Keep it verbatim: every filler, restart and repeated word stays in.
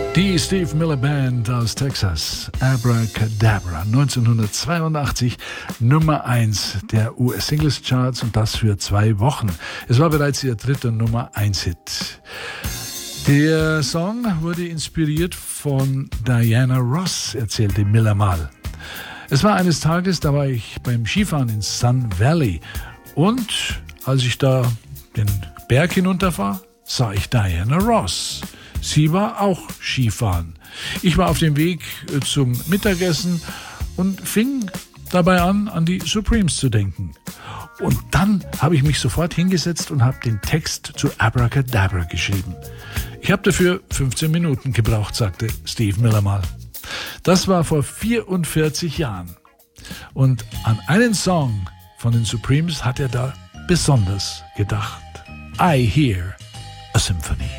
Die Steve Miller Band aus Texas, Abracadabra, neunzehnhundertzweiundachtzig Nummer eins der U S-Singles-Charts und das für zwei Wochen. Es war bereits ihr dritter Nummer eins Hit. Der Song wurde inspiriert von Diana Ross, erzählte Miller mal. Es war eines Tages, da war ich beim Skifahren in Sun Valley und als ich da den Berg hinunterfahr, sah ich Diana Ross. Sie war auch Skifahren. Ich war auf dem Weg zum Mittagessen und fing dabei an, an die Supremes zu denken. Und dann habe ich mich sofort hingesetzt und habe den Text zu Abracadabra geschrieben. Ich habe dafür fünfzehn Minuten gebraucht, sagte Steve Miller mal. Das war vor vierundvierzig Jahren. Und an einen Song von den Supremes hat er da besonders gedacht. I Hear a Symphony.